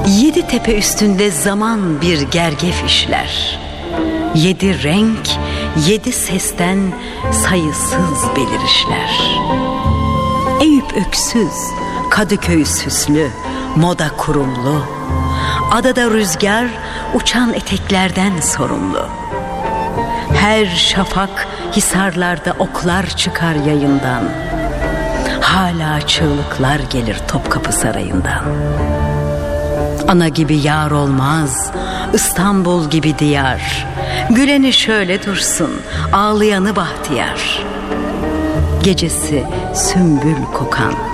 Yedi tepe üstünde zaman bir gergef işler. Yedi renk, yedi sesten sayısız belirişler. Eyüp öksüz, Kadıköy süslü, moda kurumlu. Adada rüzgar uçan eteklerden sorumlu. Her şafak hisarlarda oklar çıkar yayından. Hala çığlıklar gelir Topkapı Sarayı'ndan. Ana gibi yar olmaz, İstanbul gibi diyar. Güleni şöyle dursun, ağlayanı bahtiyar. Gecesi sümbül kokan